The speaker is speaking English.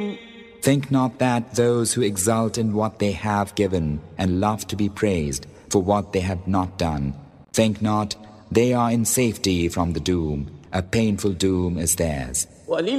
Think not that those who exult in what they have given and love to be praised for what they have not done, think not they are in safety from the doom. A painful doom is theirs.